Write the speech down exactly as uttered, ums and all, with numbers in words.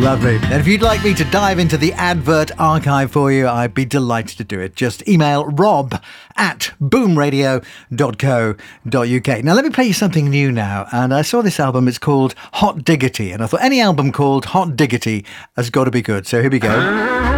Lovely. And if you'd like me to dive into the advert archive for you, I'd be delighted to do it. Just email rob at boomradio dot co dot uk. Now, let me play you something new now. And I saw this album. It's called Hot Diggity. And I thought any album called Hot Diggity has got to be good. So here we go.